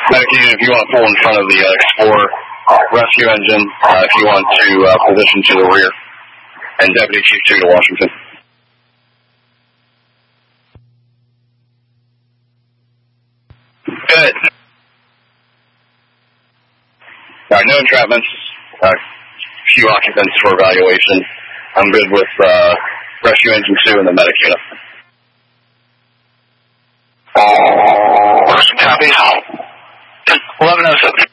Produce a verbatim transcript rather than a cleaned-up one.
Medic unit, if you want to pull in front of the uh, Explorer rescue engine, uh, if you want to uh, position to the rear. And Deputy Chief two to Washington. Good. All right, no entrapments. Uh, few occupants for evaluation. I'm good with uh, rescue engine two and the medic unit. Copy. eleven oh seven.